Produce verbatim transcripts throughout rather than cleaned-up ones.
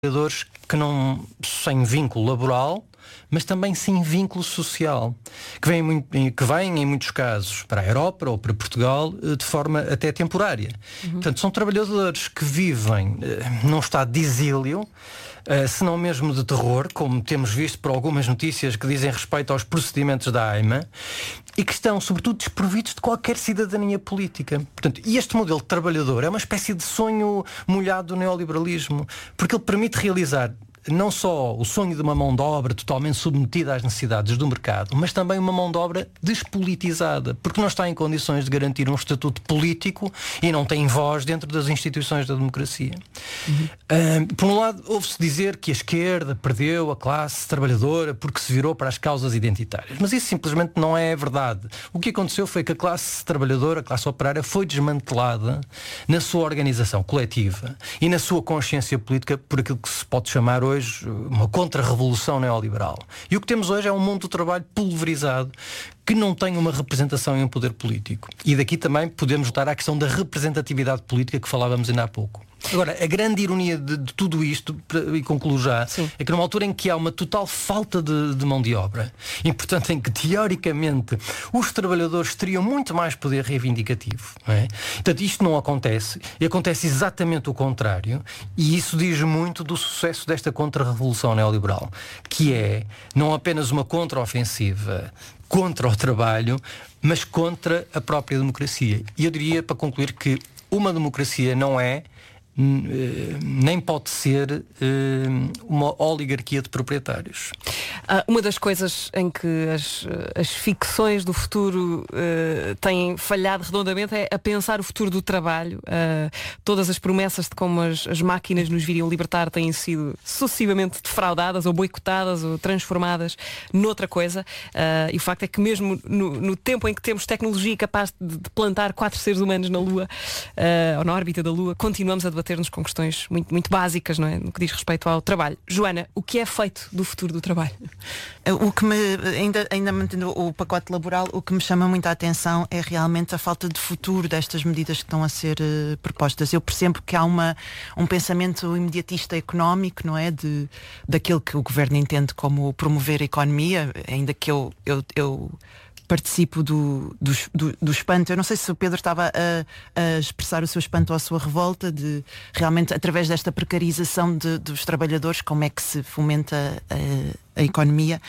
trabalhadores que não sem vínculo laboral, mas também sem vínculo social, que vêm, muito, que vêm em muitos casos para a Europa ou para Portugal de forma até temporária. Uhum. Portanto, são trabalhadores que vivem num estado de exílio, Uh, se não mesmo de terror, como temos visto por algumas notícias que dizem respeito aos procedimentos da AIMA, e que estão, sobretudo, desprovidos de qualquer cidadania política. Portanto, e este modelo de trabalhador é uma espécie de sonho molhado do neoliberalismo, porque ele permite realizar não só o sonho de uma mão de obra totalmente submetida às necessidades do mercado, mas também uma mão de obra despolitizada, porque não está em condições de garantir um estatuto político e não tem voz dentro das instituições da democracia. Uhum. Uh, por um lado, ouve-se dizer que a esquerda perdeu a classe trabalhadora porque se virou para as causas identitárias, mas isso simplesmente não é verdade. O que aconteceu foi que a classe trabalhadora, a classe operária, foi desmantelada na sua organização coletiva e na sua consciência política por aquilo que se pode chamar hoje hoje uma contra-revolução neoliberal. E o que temos hoje é um mundo do trabalho pulverizado que não tem uma representação e um poder político. E daqui também podemos voltar à questão da representatividade política que falávamos ainda há pouco. Agora, a grande ironia de, de tudo isto, e concluo já, Sim. é que numa altura em que há uma total falta de, de mão de obra, e portanto em que teoricamente os trabalhadores teriam muito mais poder reivindicativo, não é? Portanto, isto não acontece, e acontece exatamente o contrário, e isso diz muito do sucesso desta contra-revolução neoliberal, que é não apenas uma contra-ofensiva contra o trabalho, mas contra a própria democracia. E eu diria, para concluir, que uma democracia não é nem pode ser uma oligarquia de proprietários. Ah, uma das coisas em que as, as ficções do futuro uh, têm falhado redondamente é a pensar o futuro do trabalho. Uh, todas as promessas de como as, as máquinas nos viriam libertar têm sido sucessivamente defraudadas ou boicotadas ou transformadas noutra coisa. Uh, e o facto é que mesmo no, no tempo em que temos tecnologia capaz de, de plantar quatro seres humanos na Lua, uh, ou na órbita da Lua, continuamos a debater-nos com questões muito, muito básicas, não é? No que diz respeito ao trabalho. Joana, o que é feito do futuro do trabalho? O que me, ainda, ainda mantendo o pacote laboral, o que me chama muito a atenção é realmente a falta de futuro destas medidas que estão a ser uh, propostas. Eu percebo que há uma, um pensamento imediatista económico, não é? De, daquilo que o governo entende como promover a economia, ainda que eu, eu, eu participo do, do, do, do espanto. Eu não sei se o Pedro estava a, a expressar o seu espanto ou a sua revolta de realmente, através desta precarização de, dos trabalhadores, como é que se fomenta a, a economia.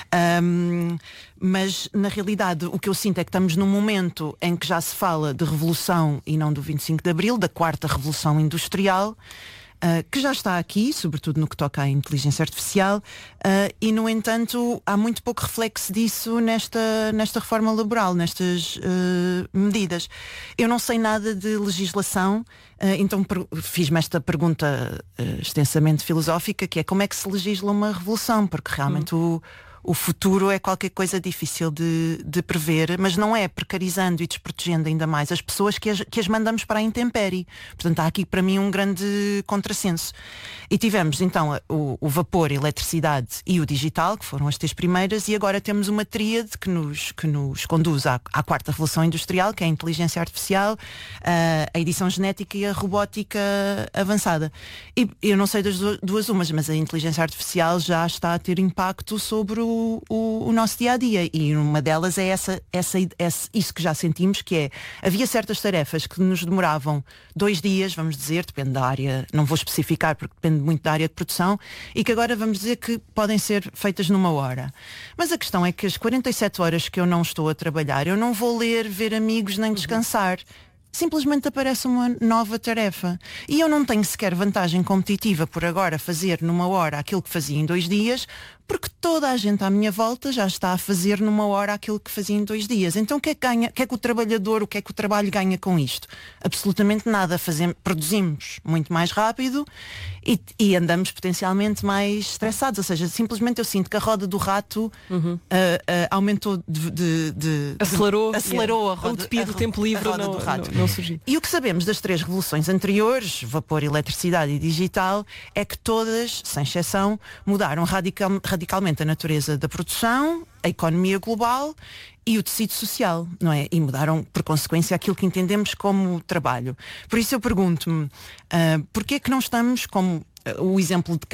Um, mas, na realidade, o que eu sinto é que estamos num momento em que já se fala de revolução e não do vinte e cinco de Abril, da quarta revolução industrial, Uh, que já está aqui, sobretudo no que toca à inteligência artificial, uh, e no entanto há muito pouco reflexo disso nesta, nesta reforma laboral, nestas uh, medidas. Eu não sei nada de legislação, uh, então per- fiz-me esta pergunta uh, extensamente filosófica, que é como é que se legisla uma revolução, porque realmente hum. o O futuro é qualquer coisa difícil de, de prever, mas não é precarizando e desprotegendo ainda mais as pessoas que as, que as mandamos para a intempérie. Portanto, há aqui para mim um grande contrassenso. E tivemos então o, o vapor, a eletricidade e o digital, que foram as três primeiras, e agora temos uma tríade que nos, que nos conduz à, à quarta revolução industrial, que é a inteligência artificial, a, a edição genética e a robótica avançada. E eu não sei das duas umas, mas a inteligência artificial já está a ter impacto sobre o O, o, o nosso dia-a-dia, e uma delas é essa, essa, essa, isso que já sentimos, que é, havia certas tarefas que nos demoravam dois dias, vamos dizer, depende da área, não vou especificar porque depende muito da área de produção, e que agora vamos dizer que podem ser feitas numa hora. Mas a questão é que as quarenta e sete horas que eu não estou a trabalhar, eu não vou ler, ver amigos, nem descansar. Simplesmente aparece uma nova tarefa. E eu não tenho sequer vantagem competitiva por agora fazer numa hora aquilo que fazia em dois dias, porque toda a gente à minha volta já está a fazer numa hora aquilo que fazia em dois dias. Então o que é que ganha, o que é que o trabalhador, o que é que o trabalho ganha com isto? Absolutamente nada. Fazemos, produzimos muito mais rápido e, e andamos potencialmente mais estressados. Ou seja, simplesmente eu sinto que a roda do rato uhum. uh, uh, aumentou de, de, de acelerou, de, acelerou yeah. a roda, a utopia do a, tempo livre a roda não, do rato. Não, não surgiu. E o que sabemos das três revoluções anteriores, vapor, eletricidade e digital, é que todas, sem exceção, mudaram radical, radicalmente a natureza da produção, a economia global e o tecido social, não é? E mudaram, por consequência, aquilo que entendemos como trabalho. Por isso eu pergunto-me, uh, porquê é que não estamos, como o exemplo de